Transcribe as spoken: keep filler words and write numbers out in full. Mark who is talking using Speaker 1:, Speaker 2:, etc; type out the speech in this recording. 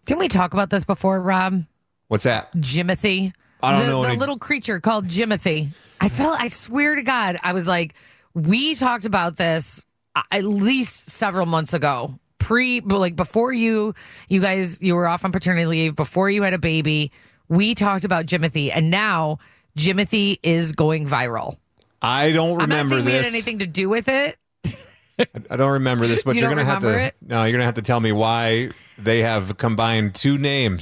Speaker 1: Didn't we talk about this before, Rob?
Speaker 2: What's that?
Speaker 1: Jimothy.
Speaker 2: I don't
Speaker 1: the,
Speaker 2: know
Speaker 1: The
Speaker 2: any-
Speaker 1: little creature called Jimothy. I felt, I swear to God, I was like, we talked about this at least several months ago. Pre, like before you, you guys, you were off on paternity leave, before you had a baby, we talked about Jimothy, and now Jimothy is going viral.
Speaker 2: I don't remember
Speaker 1: I'm not saying
Speaker 2: this.
Speaker 1: we had anything to do with it.
Speaker 2: I don't remember this, but
Speaker 1: You
Speaker 2: you're
Speaker 1: don't
Speaker 2: gonna have to.
Speaker 1: remember it?
Speaker 2: No, you're gonna have to tell me why they have combined two names